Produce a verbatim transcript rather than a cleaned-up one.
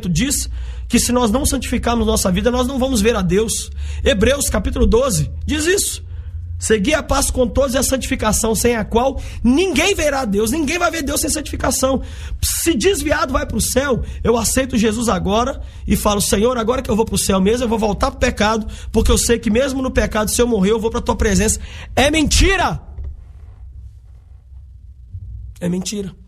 Testamento diz que se nós não santificarmos nossa vida, nós não vamos ver a Deus. Hebreus capítulo doze diz isso. Seguir a paz com todos e a santificação, sem a qual ninguém verá a Deus. Ninguém vai ver Deus sem santificação. Se desviado vai para o céu, eu aceito Jesus agora e falo: Senhor, agora que eu vou para o céu mesmo, eu vou voltar para o pecado, porque eu sei que mesmo no pecado, se eu morrer, eu vou para a tua presença. É mentira! É mentira.